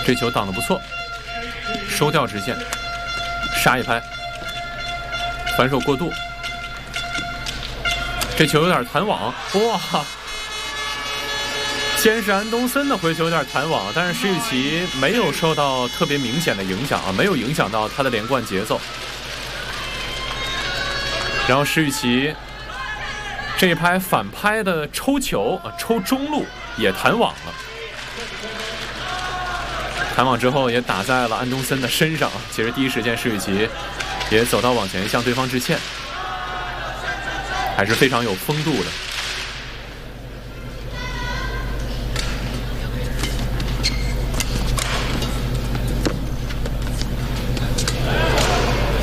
这球挡得不错，收掉直线，杀一拍，反手过度，这球有点弹网，哇！先是安东森的回球有点弹网，但是施玉琪没有受到特别明显的影响啊，没有影响到他的连贯节奏。然后施玉琪这一拍反拍的抽球啊，抽中路也弹网了，弹网之后也打在了安东森的身上。其实第一时间施玉琪也走到网前向对方致歉，还是非常有风度的。